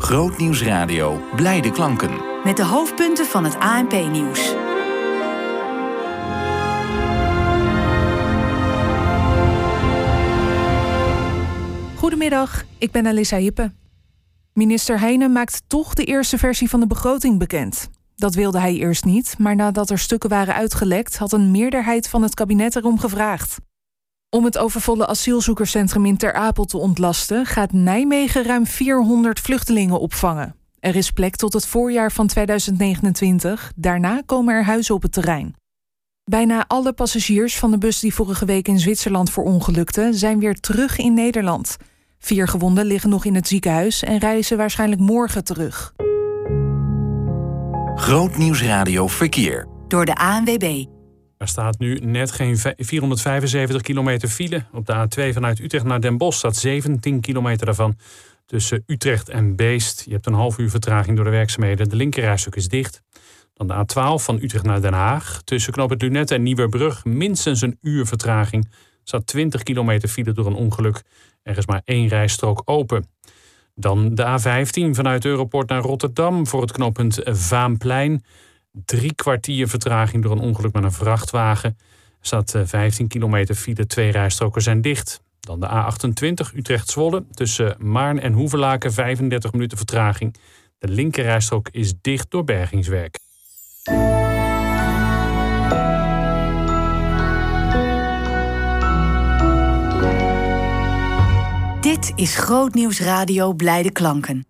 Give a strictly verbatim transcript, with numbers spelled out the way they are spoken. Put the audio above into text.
Grootnieuws Radio, blijde klanken. Met de hoofdpunten van het A N P-nieuws. Goedemiddag, ik ben Alissa Hippe. Minister Heijnen maakt toch de eerste versie van de begroting bekend. Dat wilde hij eerst niet, maar nadat er stukken waren uitgelekt, had een meerderheid van het kabinet erom gevraagd. Om het overvolle asielzoekerscentrum in Ter Apel te ontlasten, gaat Nijmegen ruim vierhonderd vluchtelingen opvangen. Er is plek tot het voorjaar van tweeduizend negenentwintig. Daarna komen er huizen op het terrein. Bijna alle passagiers van de bus die vorige week in Zwitserland verongelukte, zijn weer terug in Nederland. Vier gewonden liggen nog in het ziekenhuis en reizen waarschijnlijk morgen terug. Grootnieuws Radio Verkeer. Door de A N W B. Er staat nu net geen vierhonderdvijfenzeventig kilometer file. Op de A twee vanuit Utrecht naar Den Bosch staat zeventien kilometer daarvan. Tussen Utrecht en Beest. Je hebt een half uur vertraging door de werkzaamheden. De linkerrijstrook is dicht. Dan de A twaalf van Utrecht naar Den Haag. Tussen Knooppunt Lunette en Nieuwerbrug minstens een uur vertraging. Er staat twintig kilometer file door een ongeluk. Er is maar één rijstrook open. Dan de A vijftien vanuit Europort naar Rotterdam voor het knooppunt Vaanplein. Drie kwartier vertraging door een ongeluk met een vrachtwagen. Er staat vijftien kilometer file, twee rijstroken zijn dicht. Dan de A achtentwintig Utrecht-Zwolle tussen Maarn en Hoevelaken vijfendertig minuten vertraging. De linkerrijstrook is dicht door bergingswerk. Dit is Grootnieuws Radio, blijde klanken.